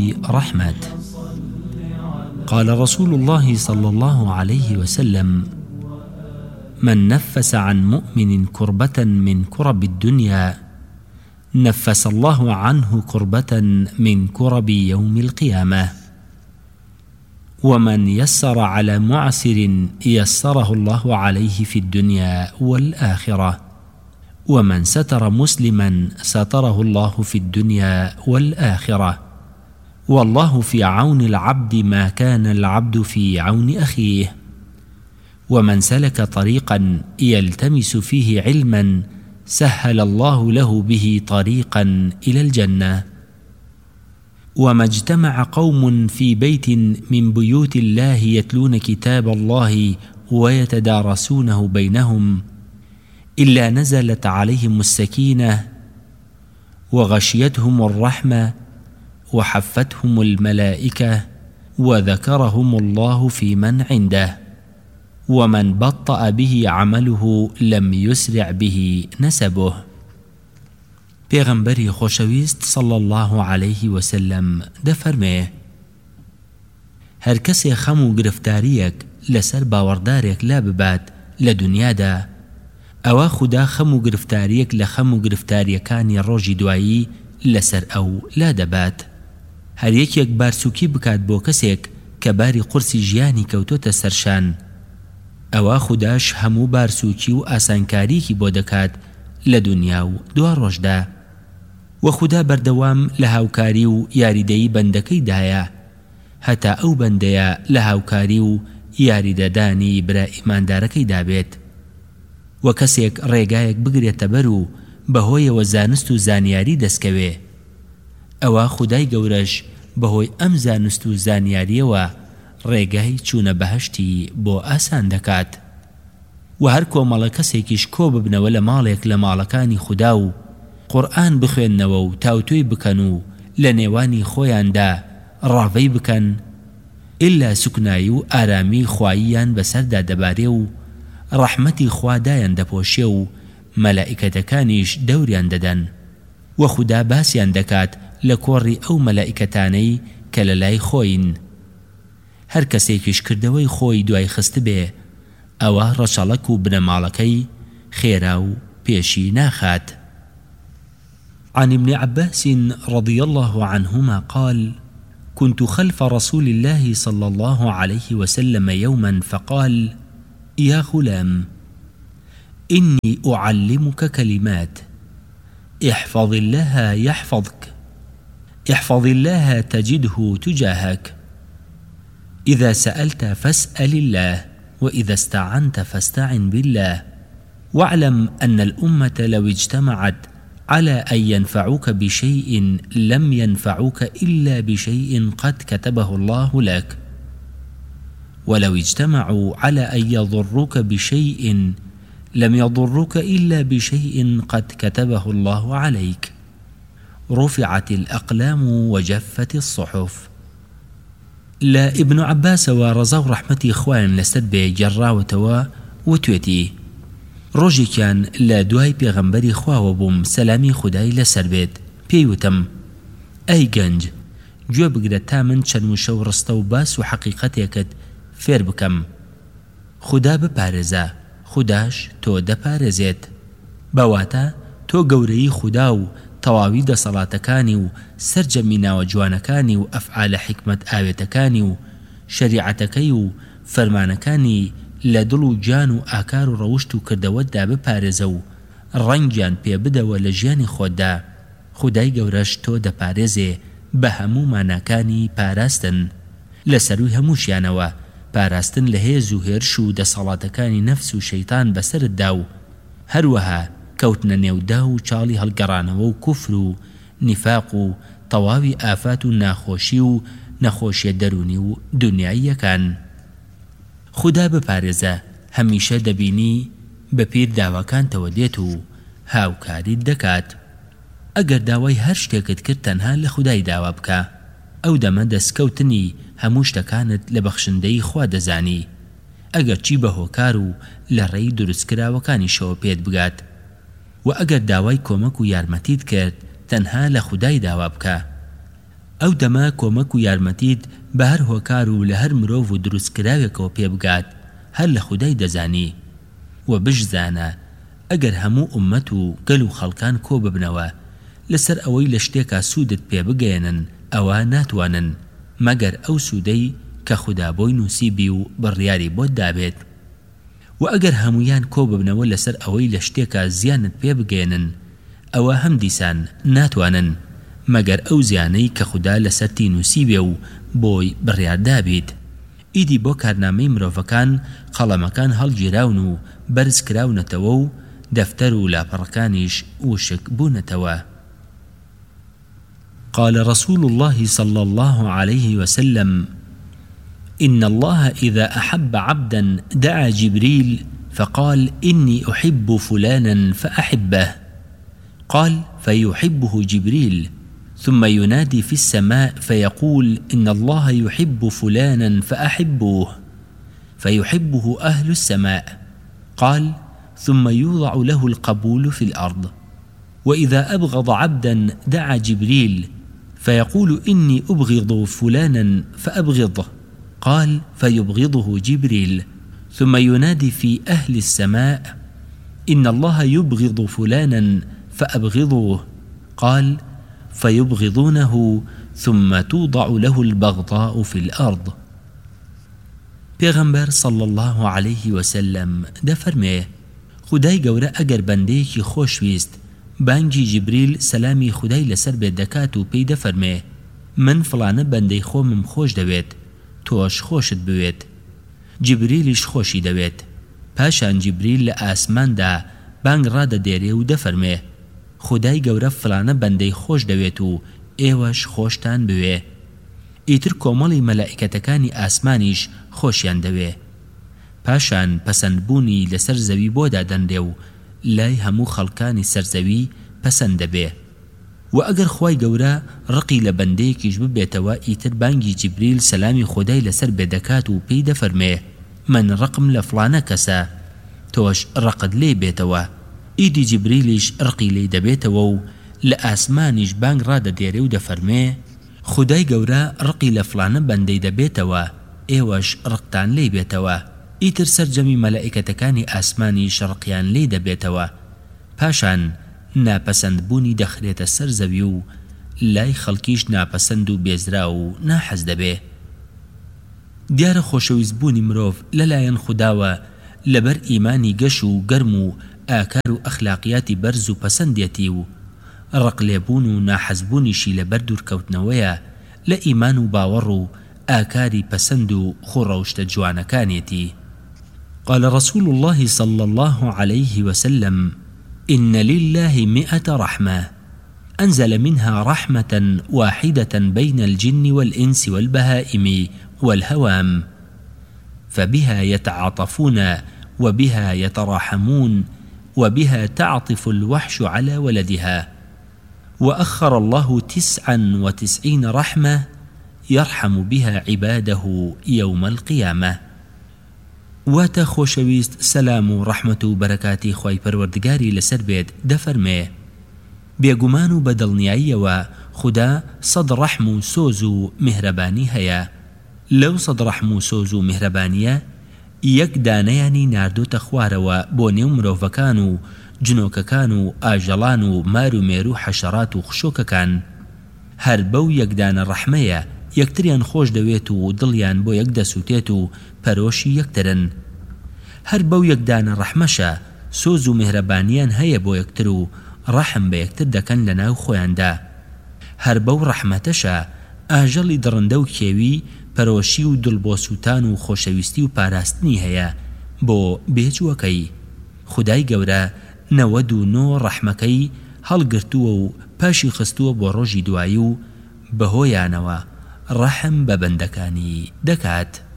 رحمة. قال رسول الله صلى الله عليه وسلم: من نفس عن مؤمن كربة من كرب الدنيا نفس الله عنه كربة من كرب يوم القيامة. ومن يسر على معسر يسره الله عليه في الدنيا والآخرة. ومن ستر مسلما ستره الله في الدنيا والآخرة. والله في عون العبد ما كان العبد في عون أخيه. ومن سلك طريقا يلتمس فيه علما سهل الله له به طريقا إلى الجنة. وما اجتمع قوم في بيت من بيوت الله يتلون كتاب الله ويتدارسونه بينهم إلا نزلت عليهم السكينة وغشيتهم الرحمة وحفتهم الملائكة وذكرهم الله في من عنده. ومن بطأ به عمله لم يسرع به نسبه. پێغەمبەری خۆشەویست صلى الله عليه وسلم دەفەرمێ: هەر کەسێ خەم و گرفتاریەک لەسەر باوەڕدارێک لا ببات لە دنیادا، ئەوە خوددا خەم و گرفتاریەک لە خەم و گرفتاریەکانی ڕۆژی دوایی لەسەر ئەو لا دەبات. هەر یەکێک بارسووکی بکات بۆ کەسێک کە باری قورسی ژیانی کەوتۆتە سەرشان، ئەوە خودداش هەموو بارسووکی و ئاسانکاریکی بۆ دەکات لە دنیا و دوا ڕۆژدا. و خوددا بەردەوام لە هاوکاری و یاریدەی بەندەکەیدایە، هەتا ئەو بەندەیە لە هاوکاری و یاریدەدانی برا ئیماندارەکەی دابێت. و کەسێک ڕێگایەک بگرێتە بەر و بەهۆیەوە زانست و زانیاری دەستکەوێ، ئەوە خودای گەورەش بەهۆی ئەم زانست و زانیاریەوە ڕێگای چوونە بەهەشتی بۆ ئاسان دەکات. و هەر کۆمەڵە کەسێکیش کۆ ببنەوە لە ماڵێک لە ماڵەکانی خوددا و قورئان بخوێننەوە و تاوتوی بکەن و لە نێوانی خۆیاندا ڕاوەی بکەن، ئللا سوکنایی و ئارامی خواییان بەسەردا دەبارێ و ڕەحمەتی خوادایان دەپۆشێ و مەلائیکەتەکانیش دەوریان دەدەن. و خوددا باسییان دەکات لە کۆڕی ئەو مەلائیکەتانەی کە لە لای خۆین. هەر کەسێکیش کردەوەی خۆی دوای خست بێ، ئەوە ڕەچەڵەک و بنەماڵەکەی خێرا و پێشی ناخات. عن ابن عباس رضي الله عنهما قال: كنت خلف رسول الله صلى الله عليه وسلم يوما فقال: يا غلام، إني أعلمك كلمات، احفظ الله يحفظك، احفظ الله تجده تجاهك، إذا سألت فاسأل الله، وإذا استعنت فاستعن بالله، واعلم أن الأمة لو اجتمعت على أن ينفعوك بشيء لم ينفعوك إلا بشيء قد كتبه الله لك، ولو اجتمعوا على أن يضروك بشيء لم يضروك إلا بشيء قد كتبه الله عليك، رفعت الأقلام وجفت الصحف. لا ابن عباس ورزاو رحمتي خوان لسد جراوتوا وتوتي ڕۆژی كان لا دوای پێغەمبەری خواوە بووم سەلامی خودای لەسەر بێت، پێیوتم: ئەی گەنج، گوێ بگرە تا من چەند وشە و ڕستە و باس و حەقیقەتێکت فێر بکەم. خوددا بپارێزە، خودداش تۆ دەپارێزێت. بەواتە تۆ گەورەی خوددا و تەواوی دەسەڵاتەکانی و سەرجەمی ناوە جوانەکانی و ئەفعالە حیکمەت ئاوێتەکانی و شەریعەتەکەی و فەرمانەکانی لە دڵ و جان و ئاکار و ڕەوشت و کردەوەتدا بپارێزە و ڕەنگیان پێ بدەوە لە ژیانی خۆتدا. خودای گەورەش تۆ دەپارێزێ بە هەموو ماناکانی پاراستن، لەسەروی هەمووشیانەوە پاراستن لە هێز و هێرش و دەسەڵاتەکانی نەفس و شەیتان بەسەرتدا و هەروەها کەوتنە نێودا و چاڵی هەڵگەڕانەوە و کوفر و نیفاق و تەواوی ئافات و ناخۆشی و نەخۆشیە دەرونی و دنیاییەکان. خوددا بپارێزە، هەمیشە دەبینی بە پیر داواکانتەوە دێت و هاوکاریت دەکات. ئەگەر داوای هەر شتێکت کرد تەنها لە خودای داوا بکە، ئەو دەمە دەستکەوتنی هەموو شتەکانت لە بەخشندەی خوا دەزانی، ئەگەر چی بە هۆکار و لە ڕێی دروستکراوەکانیشەوە پێت بگات. و ئەگەر داوای کۆمەک و یارمەتیت کرد تەنها لە خودای داوا بکە، ئەو دەما کۆمەک و یارمەتیت بە هەر هۆکار و لە هەر مرۆڤ و دروستکراوێکەوە پێ بگات هەر لە خودای دەزانی و بشزانە ئەگەر هەموو ئومەت و گەل و خەڵکان کۆ ببنەوە لەسەر ئەوەی لە شتێکا سوودت پێ بگەێنن ئەوە ناتوانن مەگەر ئەو سوودەی کە خوددا بۆی نووسیبی و بڕیاری بۆت دابێت و ئەگەر هەمویان کۆ ببنەوە لەسەر ئەوەی لە شتێکا زیانت پێ بگەێنن ئەوە هەم دیسان ناتوانن مەگەر ئەو زیانەی کە خوددا لەسەرتی نووسیبێ و بۆی بڕیاردابیت. ئیدی بۆ کارنامەی مرۆڤەکان قەڵەمەکان هەڵگیراون و بەرز کراونەتەوە و دەفتەر و لاپەڕەکانیش وشک بوونەتەوە. قال رسول الله صلى الله عليه وسلم إن الله إذا أحب عبدا دعا جبريل فقال إني أحب فلانا فأحبه قال فيحبه جبريل ثم ينادي في السماء فيقول إن الله يحب فلانا فأحبوه فيحبه أهل السماء قال ثم يوضع له القبول في الأرض وإذا أبغض عبدا دعا جبريل فيقول إني أبغض فلانا فأبغضه قال فيبغضه جبريل ثم ينادي في أهل السماء إن الله يبغض فلانا فأبغضوه قال فيبغضونه ثم توضع له البغضاء في الأرض. پیغمبر صلى الله عليه وسلم دفرمي خدای گەورە ئەگەر بەندەیەکی خۆشویست بانگی جبریل سەلامی خودای لەسەر بێت دەکات و پێی دەفەرمێ من فڵانە بەندەی خۆمم خۆش دەوێت تۆش خۆشت بوێت جبریلیش خۆشی دەوێت پاشان جبریل لە ئاسماندا بانگ ڕادەدێرێ و دەفەرمێ خدای گەورە فڵانە بەندەی خۆش دەوێت و ئێوەش خۆشتان بوێ ئیتر کۆمەڵی مەلائیکەتەکانی ئاسمانیش خۆشیان دەوێ پاشان پەسەندبوونی لەسەر زەوی بۆدا دەنرێ و لای هەموو خەڵکانی سەرزەوی پەسەند دەبێ و ئەگەر خوای گەورە ڕقی لە بەندەیەکیش ببێتەوە ئیتر بانگی جبریل سەلامی خودای لەسەر بێدەکات و پێی دەفەرمێ من ڕقم لە فڵانە کەسە تۆش ڕقت لێ بێتەوە ئیدی جبریلیش ڕقی لێ دەبێتەوە و لە ئاسمانیش بانگ ڕادەدێرێ و دەفەرمێ خودای گەورە ڕقی لە فڵانە بەندەی دەبێتەوە ئێوەش ڕقتان لێ بێتەوە ئیتر سەرجەمی مەلائیکەتەکانی ئاسمانی شەڕقیان لێ دەبێتەوە پاشان ناپەسەندبوونی دەخرێتە سەر زەوی و لای خەڵکیش ناپەسەند و بێزرا و ناحەز دەبێ. دیارە خۆشەویستبوونی مرۆڤ لەلایەن خودداوە لەبەر ئیمانی گەش و گەرم و ئاکار و ئەخلاقیاتی بەرز و پەسەندێتی و ڕقلێبوون و ناحەزبوونیشی لەبەر دوورکەوتنەوەیە لە ئیمان و باوەڕ و ئاکاری پەسەند و خوڕەوشتە جوانەکانێتی. قال رسول الله صلى الله عليه وسلم إن لله 100 رحمة أنزل منها رحمة واحدة بين الجن والإنس والبهائم والهوام فبها يتعاطفون وبها يتراحمون وبها تعطف الوحش على ولدها وأخر الله 99 رحمة يرحم بها عباده يوم القيامة. واتە خۆشەویست سەلام و ڕەحمەت و بەرەکاتی خوای پەروەردگاری لەسەر بێت دەفەرمێ بێگومان و بەدڵنیاییەوە خوددا سەد ڕەحم و سۆز و میهرەبانی هەیە لەو سەد ڕەحم و سۆز و میهرەبانیە یەک دانەیانی ناردۆتە خوارەوە بۆ نێو مرۆڤەکان و جنۆکەکان و ئاژەڵان و مار و مێر و حەشەرات و خشۆکەکان هەر بەو یەکدانە ڕەحمەیە یەکتریان خۆش دەوێت و دڵیان بۆ یەک دەسووتێت و پەرۆشی یەکترن هەر بەو یەکدانە ڕەحمەشە سۆز و میهرەبانیان هەیە بۆ یەکتر و ڕەحم بە یەکتر دەکەن لە ناو خۆیاندا هەر بەو ڕەحمەتەشە ئاژەڵی دڕندە و کێوی پەرۆشی و دڵبۆسووتان و خۆشەویستی و پاراستنی هەیە بۆ بێجووەکەی خودای گەورە 99 ڕەحمەکەی هەڵگرتووە و پاشی خستووە بۆ ڕۆژی دوایی و بەهۆیانەوە ڕەحم بە بەندەکانی دەکات.